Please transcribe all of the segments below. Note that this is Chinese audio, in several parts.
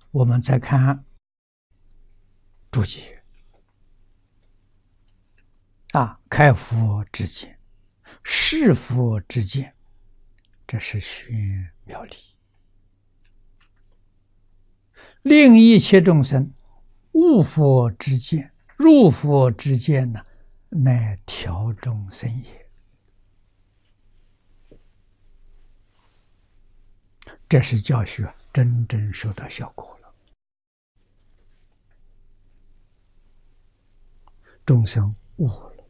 我们再看注解开佛之见，是佛之见，这是玄妙理，令一切众生悟佛之见，入佛之见呢，乃调众生也。这是教学真正收到效果了，众生悟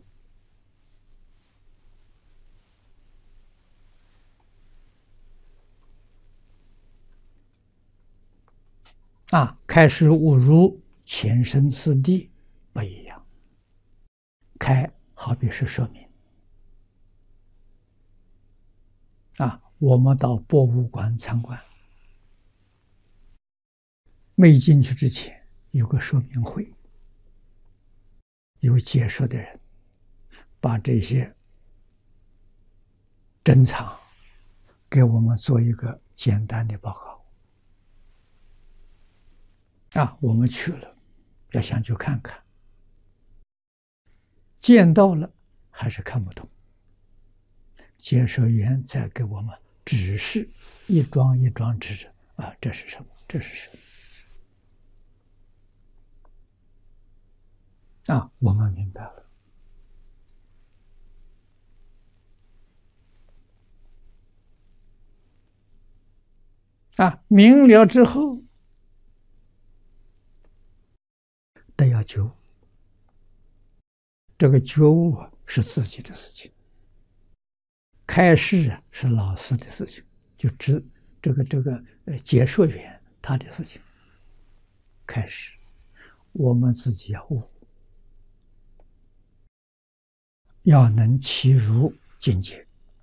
了。开示悟入前生次第不一样，开好比是说明我们到博物馆参观，没进去之前有个说明会，有解说的人把这些珍藏给我们做一个简单的报告。我们去了，要想去看看，见到了还是看不懂，解说员再给我们指示，一桩一桩指着这是什么，这是什么我们明白了明了之后得要觉悟，这个觉悟是自己的事情，开示是老师的事情，就指这个解说员他的事情。开示我们自己要悟，要能契入境界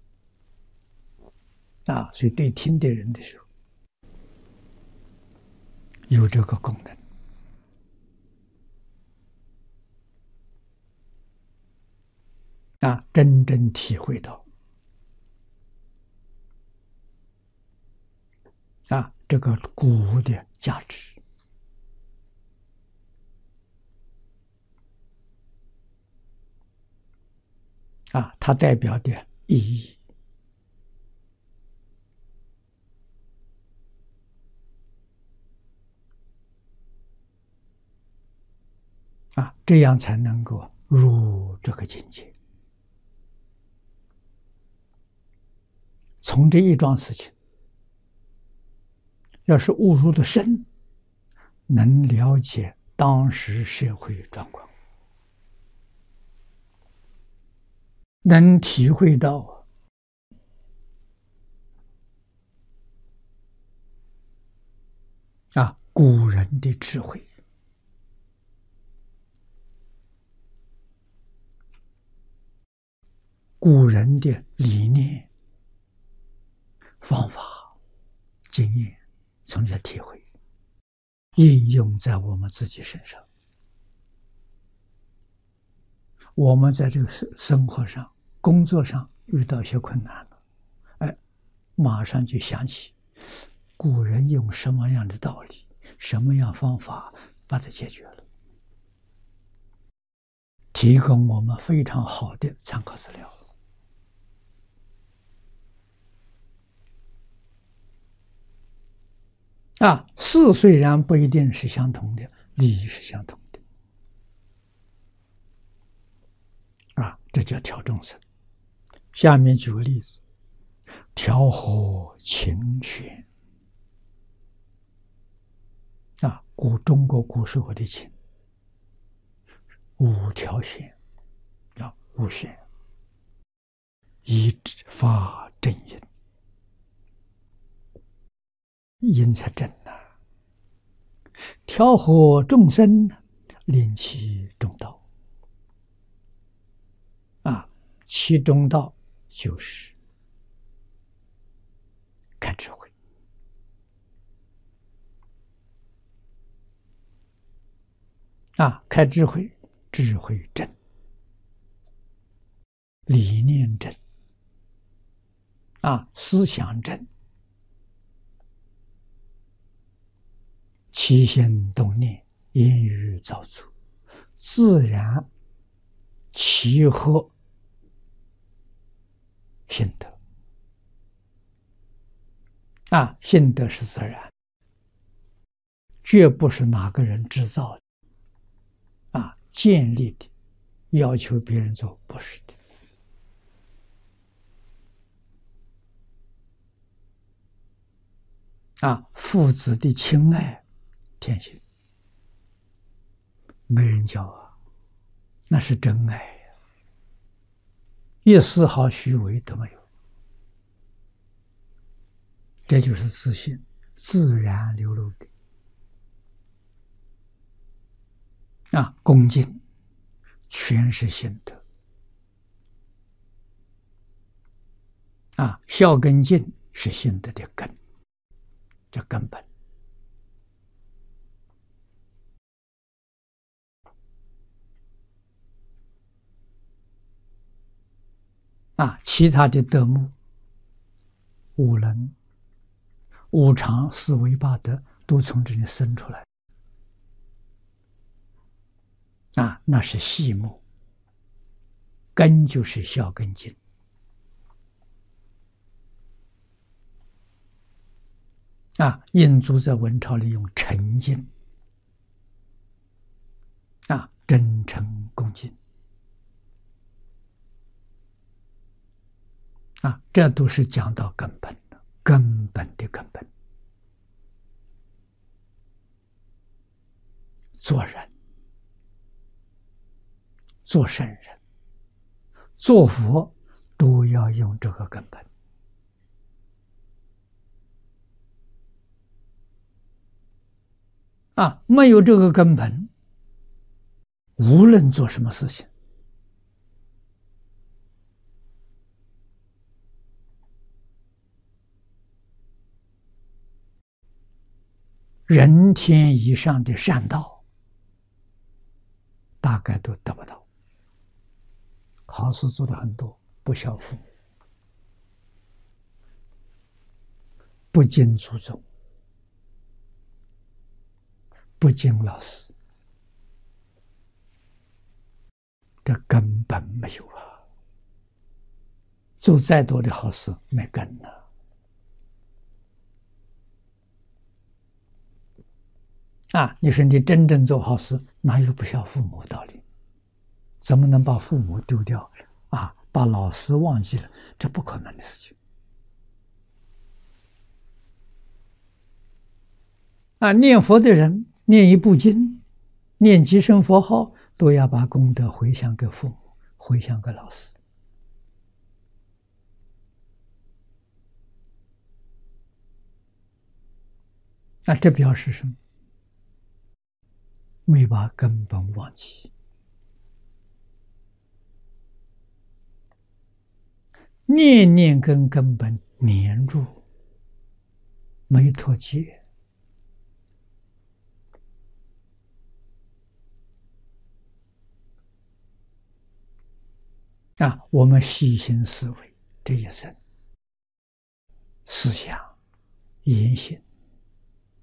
所以对听的人的时候有这个功能真正体会到这个古的价值它代表的意义这样才能够入这个境界。从这一桩事情，要是悟入的深，能了解当时社会状况，能体会到古人的智慧，古人的理念、方法、经验，从这体会应用在我们自己身上。我们在这个生活上、工作上遇到一些困难了，马上就想起古人用什么样的道理、什么样方法把它解决了，提供我们非常好的参考资料。事虽然不一定是相同的，利益是相同的。这叫调众生。下面举个例子，调和琴弦。中国古时候的琴5条弦，5弦，以发正音，音才正调和众生，令其中道。其中道就是开智慧。开智慧，智慧正，理念正，思想正， 起心动念，言语造作，自然契合心得。心得是自然，绝不是哪个人制造的，建立的，要求别人做，不是的。父子的亲爱，天性，没人教那是真爱呀，一丝毫虚伪都没有。这就是自信，自然流露的。恭敬，全是心得。孝跟敬是心得的根，这根本。其他的德目，五能、五常、四维八德，都从这里生出来。那是细目，根就是孝跟敬。印祖在文钞里用诚敬，真诚恭敬，这都是讲到根本的，根本的根本。做人，做圣人，做佛，都要用这个根本。没有这个根本，无论做什么事情，人天以上的善道，大概都得不到。好事做的很多，不孝父母，不敬祖宗，不敬老师，这根本没有做再多的好事没根你说你真正做好事，哪有不孝父母的道理？怎么能把父母丢掉把老师忘记了？这不可能的事情。念佛的人念一部经，念几声佛号，都要把功德回向给父母，回向给老师。这表示什么？没把根本忘记。念念跟根本粘住，没脱节。我们细心思维，这一生思想、言行